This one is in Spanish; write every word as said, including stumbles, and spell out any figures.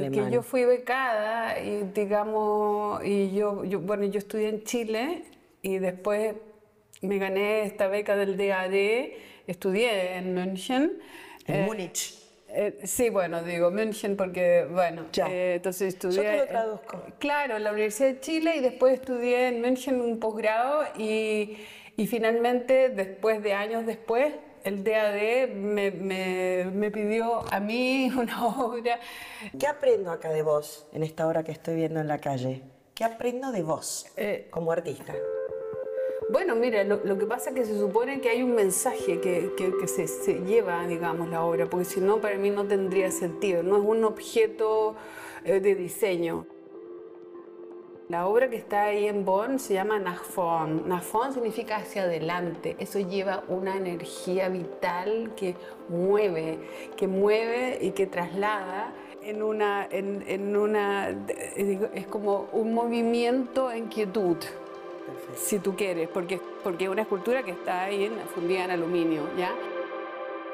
alemán. que yo fui becada y digamos, y yo, yo, bueno, yo estudié en Chile y después me gané esta beca del D A D, estudié en München. En eh, Múnich. eh, sí, bueno, digo München porque, bueno, Ya. eh, entonces estudié... Yo te lo eh, traduzco. claro, en la Universidad de Chile y después estudié en München un posgrado y, y finalmente, después de años después, el D A D me, me, me pidió a mí una obra. ¿Qué aprendo acá de vos en esta obra que estoy viendo en la calle? ¿Qué aprendo de vos Eh, como artista? Bueno, mira, lo, lo que pasa es que se supone que hay un mensaje que, que, que se, se lleva, digamos, la obra, porque si no, para mí no tendría sentido. No es un objeto eh, de diseño. La obra que está ahí en Bonn se llama Nach vorn. Nach vorn significa hacia adelante. Eso lleva una energía vital que mueve, que mueve y que traslada en una, en, en una, es como un movimiento en quietud. Si tú quieres, porque, porque es una escultura que está ahí en, fundida en aluminio, ¿ya?